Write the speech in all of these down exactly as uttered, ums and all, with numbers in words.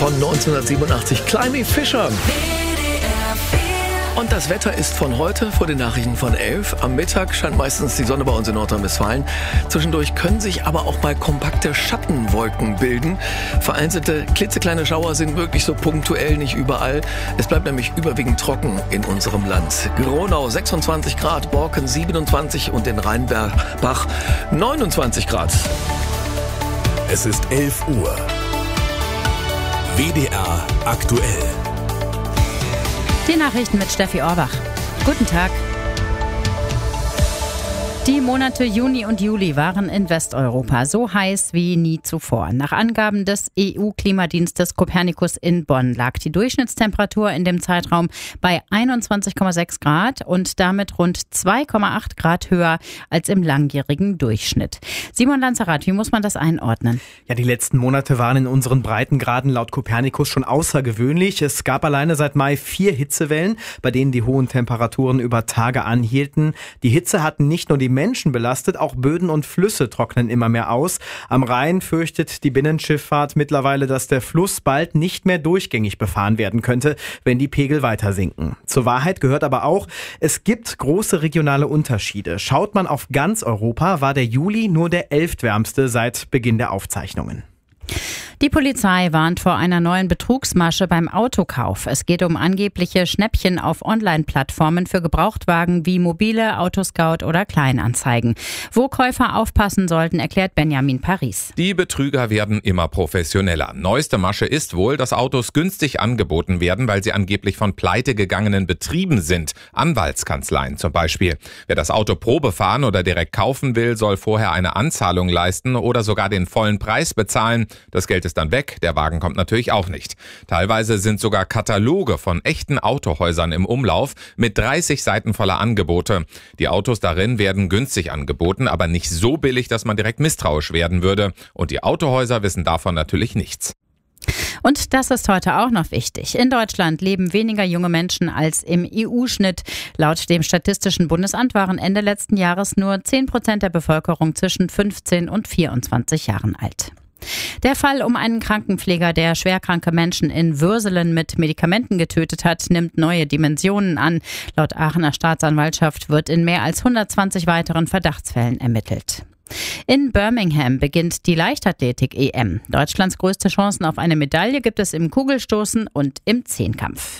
von neunzehnhundertsiebenundachtzig, Climby Fisher. Und das Wetter ist von heute vor den Nachrichten von elf. Am Mittag scheint meistens die Sonne bei uns in Nordrhein-Westfalen. Zwischendurch können sich aber auch mal kompakte Schattenwolken bilden. Vereinzelte klitzekleine Schauer sind möglich, so punktuell, nicht überall. Es bleibt nämlich überwiegend trocken in unserem Land. Gronau sechsundzwanzig Grad, Borken siebenundzwanzig und in Rheinbach neunundzwanzig Grad. Es ist elf Uhr. W D R aktuell. Die Nachrichten mit Steffi Orbach. Guten Tag. Die Monate Juni und Juli waren in Westeuropa so heiß wie nie zuvor. Nach Angaben des E U-Klimadienstes Copernicus in Bonn lag die Durchschnittstemperatur in dem Zeitraum bei einundzwanzig Komma sechs Grad und damit rund zwei Komma acht Grad höher als im langjährigen Durchschnitt. Simon Lanzerath, wie muss man das einordnen? Ja, die letzten Monate waren in unseren Breitengraden laut Copernicus schon außergewöhnlich. Es gab alleine seit Mai vier Hitzewellen, bei denen die hohen Temperaturen über Tage anhielten. Die Hitze hatten nicht nur die Menschen belastet, auch Böden und Flüsse trocknen immer mehr aus. Am Rhein fürchtet die Binnenschifffahrt mittlerweile, dass der Fluss bald nicht mehr durchgängig befahren werden könnte, wenn die Pegel weiter sinken. Zur Wahrheit gehört aber auch, es gibt große regionale Unterschiede. Schaut man auf ganz Europa, war der Juli nur der elftwärmste seit Beginn der Aufzeichnungen. Die Polizei warnt vor einer neuen Betrugsmasche beim Autokauf. Es geht um angebliche Schnäppchen auf Online-Plattformen für Gebrauchtwagen wie Mobile, Autoscout oder Kleinanzeigen. Wo Käufer aufpassen sollten, erklärt Benjamin Paris. Die Betrüger werden immer professioneller. Neueste Masche ist wohl, dass Autos günstig angeboten werden, weil sie angeblich von pleitegegangenen Betrieben sind. Anwaltskanzleien zum Beispiel. Wer das Auto Probe fahren oder direkt kaufen will, soll vorher eine Anzahlung leisten oder sogar den vollen Preis bezahlen. Das Geld ist dann weg, der Wagen kommt natürlich auch nicht. Teilweise sind sogar Kataloge von echten Autohäusern im Umlauf mit dreißig Seiten voller Angebote. Die Autos darin werden günstig angeboten, aber nicht so billig, dass man direkt misstrauisch werden würde. Und die Autohäuser wissen davon natürlich nichts. Und das ist heute auch noch wichtig. In Deutschland leben weniger junge Menschen als im E U-Schnitt. Laut dem Statistischen Bundesamt waren Ende letzten Jahres nur zehn Prozent der Bevölkerung zwischen fünfzehn und vierundzwanzig Jahren alt. Der Fall um einen Krankenpfleger, der schwerkranke Menschen in Würselen mit Medikamenten getötet hat, nimmt neue Dimensionen an. Laut Aachener Staatsanwaltschaft wird in mehr als hundertzwanzig weiteren Verdachtsfällen ermittelt. In Birmingham beginnt die Leichtathletik-E M. Deutschlands größte Chancen auf eine Medaille gibt es im Kugelstoßen und im Zehnkampf.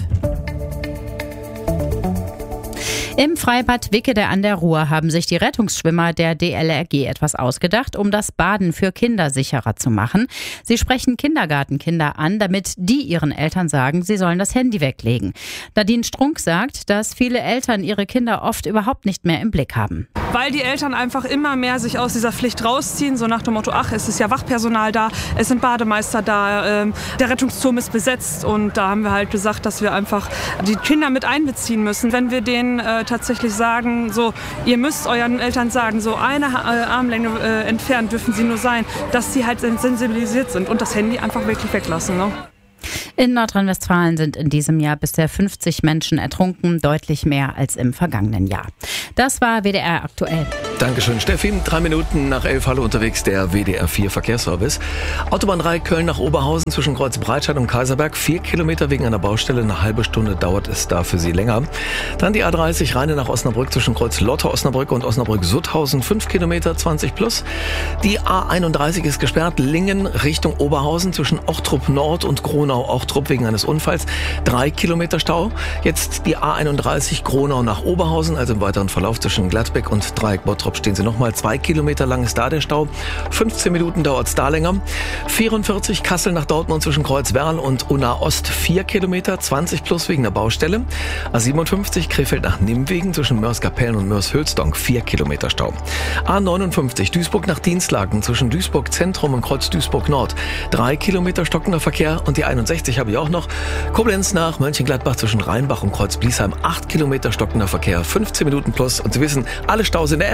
Im Freibad Wickede an der Ruhr haben sich die Rettungsschwimmer der D L R G etwas ausgedacht, um das Baden für Kinder sicherer zu machen. Sie sprechen Kindergartenkinder an, damit die ihren Eltern sagen, sie sollen das Handy weglegen. Nadine Strunk sagt, dass viele Eltern ihre Kinder oft überhaupt nicht mehr im Blick haben. Weil die Eltern einfach immer mehr sich aus dieser Pflicht rausziehen, so nach dem Motto, ach, es ist ja Wachpersonal da, es sind Bademeister da, äh, der Rettungsturm ist besetzt und da haben wir halt gesagt, dass wir einfach die Kinder mit einbeziehen müssen. Wenn wir denen äh, tatsächlich sagen, so, ihr müsst euren Eltern sagen, so eine äh, Armlänge äh, entfernt dürfen sie nur sein, dass sie halt sensibilisiert sind und das Handy einfach wirklich weglassen. Ne? In Nordrhein-Westfalen sind in diesem Jahr bisher fünfzig Menschen ertrunken, deutlich mehr als im vergangenen Jahr. Das war W D R aktuell. Dankeschön, Steffi. Drei Minuten nach elf, hallo unterwegs, der W D R vier Verkehrsservice. Autobahn drei Köln nach Oberhausen zwischen Kreuz Breitscheid und Kaiserberg. Vier Kilometer wegen einer Baustelle. Eine halbe Stunde dauert es da für Sie länger. Dann die A dreißig Rheine nach Osnabrück zwischen Kreuz Lotte, Osnabrück und Osnabrück-Sutthausen. Fünf Kilometer, zwanzig plus. Die A einunddreißig ist gesperrt. Lingen Richtung Oberhausen zwischen Ochtrup Nord und Gronau-Ochtrup wegen eines Unfalls. Drei Kilometer Stau. Jetzt die A einunddreißig Gronau nach Oberhausen, also im weiteren Verlauf zwischen Gladbeck und Dreieck Bottrop stehen Sie nochmal. Zwei Kilometer lang ist da der Stau. fünfzehn Minuten dauert es da länger. vierundvierzig Kassel nach Dortmund zwischen Kreuzwerl und Unna Ost. Vier Kilometer, zwanzig plus wegen der Baustelle. A siebenundfünfzig Krefeld nach Nimwegen zwischen Mörs-Kapellen und Mörs-Hülsdonk. Vier Kilometer Stau. A neunundfünfzig Duisburg nach Dienstlaken zwischen Duisburg Zentrum und Kreuz Duisburg Nord. Drei Kilometer stockender Verkehr. Und die einundsechzig habe ich auch noch. Koblenz nach Mönchengladbach zwischen Rheinbach und Kreuz Bliesheim. Acht Kilometer stockender Verkehr. fünfzehn Minuten plus. Und Sie wissen, alle Staus in der App.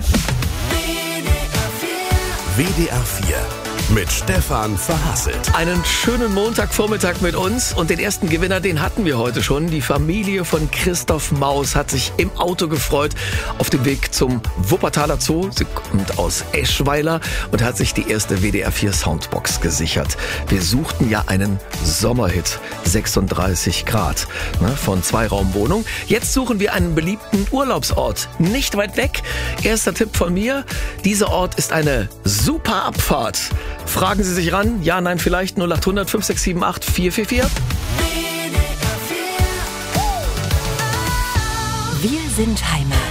W D R vier mit Stefan Verhasselt. Einen schönen Montagvormittag mit uns und den ersten Gewinner, den hatten wir heute schon. Die Familie von Christoph Maus hat sich im Auto gefreut auf dem Weg zum Wuppertaler Zoo. Sie kommt aus Eschweiler und hat sich die erste W D R vier Soundbox gesichert. Wir suchten ja einen Sommerhit, sechsunddreißig Grad, ne, von Zweiraumwohnung. Jetzt suchen wir einen beliebten Urlaubsort, nicht weit weg. Erster Tipp von mir, dieser Ort ist eine super Abfahrt. Fragen Sie sich ran, ja, nein, vielleicht null acht hundert fünf sechs sieben acht vier vier vier. Wir sind Heimat.